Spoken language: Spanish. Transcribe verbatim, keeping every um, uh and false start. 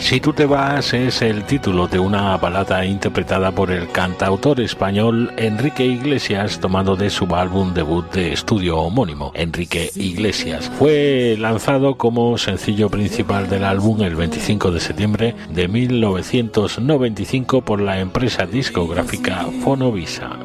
Si tú te vas es el título de una balada interpretada por el cantautor español Enrique Iglesias, tomado de su álbum debut de estudio homónimo, Enrique Iglesias. Fue lanzado como sencillo principal del álbum el veinticinco de septiembre de mil novecientos noventa y cinco por la empresa discográfica Fonovisa.